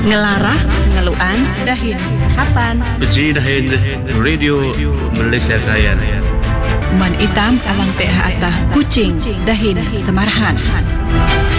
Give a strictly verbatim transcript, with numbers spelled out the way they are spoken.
Ngelarah, ngeluan, dahin, hapan. Beci dahin Radio Malaysia Kayan. Man itam alang teh atah kucing, dahin, semarahan.